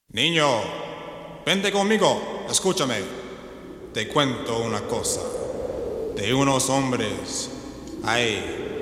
Niño, vente conmigo, escúchame. Te cuento una cosa. De unos hombres, ay,